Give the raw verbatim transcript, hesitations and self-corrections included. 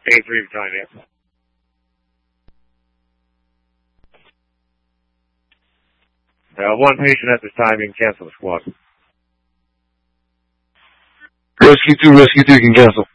eight three for time, yeah. Uh, one patient at this time, you can cancel the squad. Rescue two, Rescue two, you can cancel.